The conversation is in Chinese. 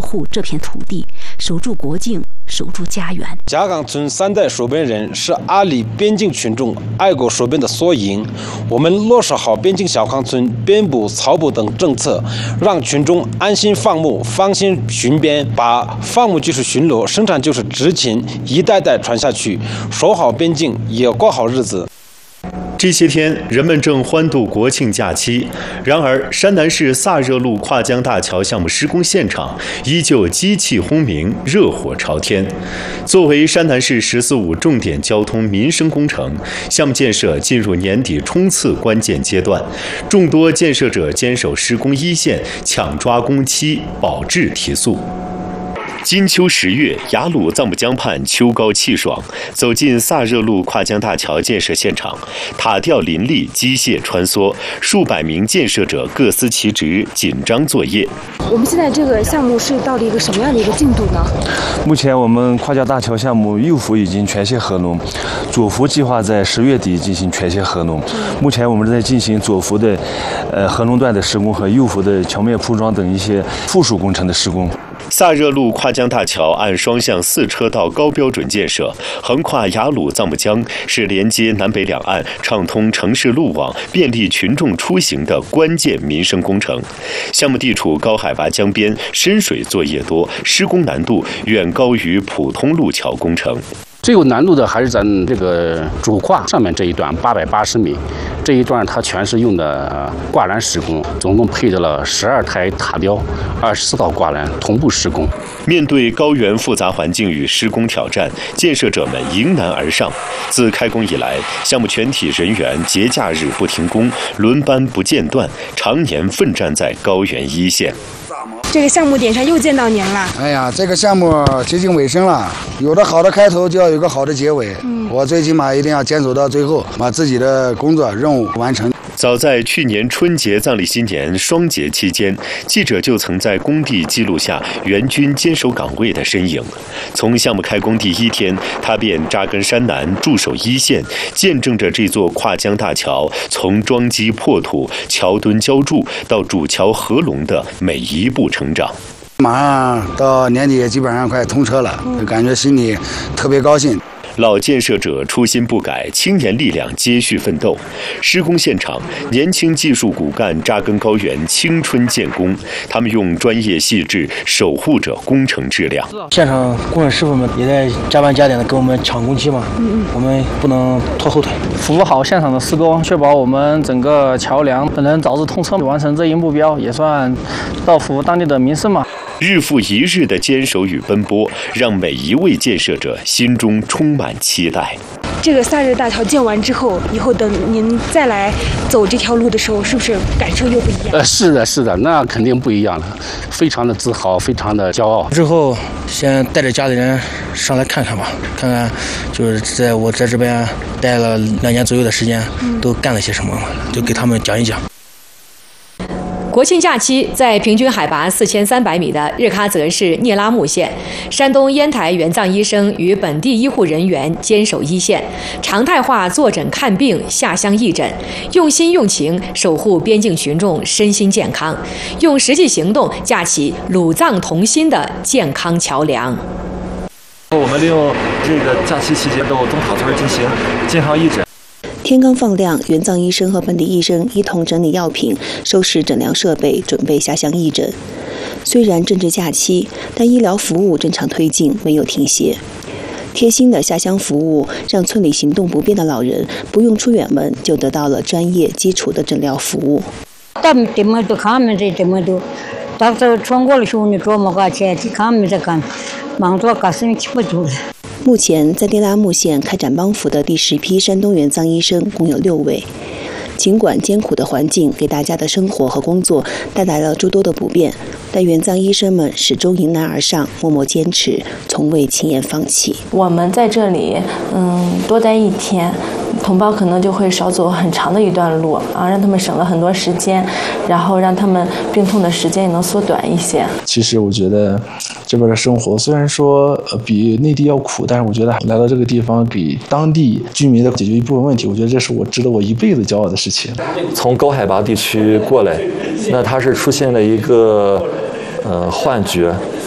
护这片土地，守住国境，守住家园。 贾岗村3代守边人是阿里边境群众爱国守边的缩影。我们落实好边境小康村边捕、草捕等政策，让群众安心放牧、放心巡边，把放牧就是巡逻，生产就是执勤，一代代传下去，守好边境，也过好日子。 这些天，人们正欢度国庆假期。然而，山南市萨热路跨江大桥项目施工现场依旧机器轰鸣，热火朝天。作为山南市“十四五”重点交通民生工程，项目建设进入年底冲刺关键阶段，众多建设者坚守施工一线，抢抓工期，保质提速。金秋10月，雅鲁藏布江畔秋高气爽，走进萨热路跨江大桥建设现场，塔吊林立，机械穿梭，数百名建设者各司其职，紧张作业。 我们现在这个项目是到了一个什么样的一个进度呢？ 目前我们跨江大桥项目右幅已经全线合拢，左幅计划在10月底进行全线合拢。目前我们在进行左幅的合拢段的施工和右幅的桥面铺装等一些附属工程的施工。 萨热路跨江大桥按双向4车道高标准建设，横跨雅鲁藏布江，是连接南北两岸、畅通城市路网、便利群众出行的关键民生工程。项目地处高海拔江边，深水作业多，施工难度远高于普通路桥工程。 最有难度的还是咱这个主跨上面这一段880米，这一段它全是用的挂栏施工，总共配置了12台塔吊、24道挂栏同步施工。 面对高原复杂环境与施工挑战，建设者们迎难而上。自开工以来，项目全体人员节假日不停工，轮班不间断，常年奋战在高原一线。 这个项目点上又见到您了。 哎呀，这个项目接近尾声了，有了好的开头，就要有个好的结尾。我最起码一定要坚守到最后，把自己的工作任务完成。 早在去年春节、藏历新年双节期间，记者就曾在工地记录下援军坚守岗位的身影。从项目开工第1天，他便扎根山南，驻守一线，见证着这座跨江大桥从桩基破土、桥墩浇筑到主桥合拢的每一步成长。 马上到年底，基本上快通车了，感觉心里特别高兴。 老建设者初心不改，青年力量接续奋斗。施工现场，年轻技术骨干扎根高原，青春建功。他们用专业细致守护着工程质量。 现场工人师傅们也在加班加点的给我们抢工期嘛，我们不能拖后腿， 服务好现场的施工，确保我们整个桥梁能早日通车，完成这一目标，也算造福当地的民生嘛。 日复一日的坚守与奔波，让每一位建设者心中充满期待。 这个萨热大桥建完之后，以后等您再来走这条路的时候，是不是感受又不一样？ 是的，那肯定不一样了，非常的自豪，非常的骄傲。 之后先带着家里人上来看看吧，看看就是我在这边待了2年左右的时间，都干了些什么，就给他们讲一讲。 国庆假期，在平均海拔4300米的日喀则市聂拉木县，山东烟台援藏医生与本地医护人员坚守一线，常态化坐诊看病、下乡义诊，用心用情守护边境群众身心健康，用实际行动架起鲁藏同心的健康桥梁。 我们利用这个假期期间到东塔村进行健康义诊。 天刚放亮，援藏医生和本地医生一同整理药品、收拾诊疗设备，准备下乡义诊。虽然正值假期，但医疗服务正常推进，没有停歇。贴心的下乡服务，让村里行动不便的老人不用出远门，就得到了专业基础的诊疗服务。目前，在聂拉木县开展帮扶的第10批山东援藏医生共有6位。尽管艰苦的环境给大家的生活和工作带来了诸多的不便，但援藏医生们始终迎难而上，默默坚持，从未轻言放弃。 我们在这里，多待1天，同胞可能就会少走很长的一段路啊，让他们省了很多时间，然后让他们病痛的时间也能缩短一些。 其实我觉得这边的生活虽然说比内地要苦，但是我觉得来到这个地方给当地居民的解决一部分问题，我觉得这是值得我一辈子骄傲的事情。 从高海拔地区过来，那他是出现了一个幻觉，